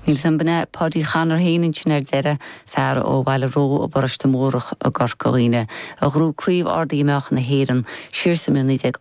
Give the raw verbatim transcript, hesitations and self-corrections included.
Níl san bena podí chanar héann sin ar deire fear ó bhile ró ó boriste mórach a gorcoíine. A grú críomh ordaí meach na héan, siir sa milní ag